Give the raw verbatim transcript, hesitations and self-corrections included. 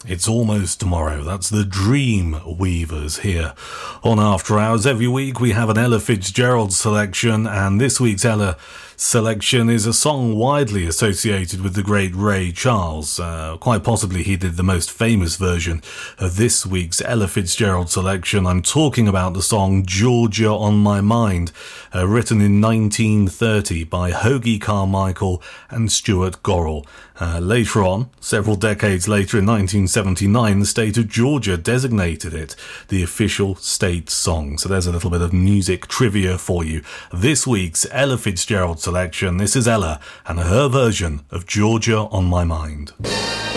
It's almost tomorrow. That's the Dream Weavers here on After Hours. Every week we have an Ella Fitzgerald selection, and this week's Ella selection is a song widely associated with the great Ray Charles. Uh, quite possibly he did the most famous version of this week's Ella Fitzgerald selection. I'm talking about the song Georgia on My Mind, uh, written in nineteen thirty by Hoagy Carmichael and Stuart Gorrell. Uh, later on, several decades later in nineteen seventy-nine, the state of Georgia designated it the official state song. So there's a little bit of music trivia for you. This week's Ella Fitzgerald selection. This is Ella and her version of Georgia on My Mind.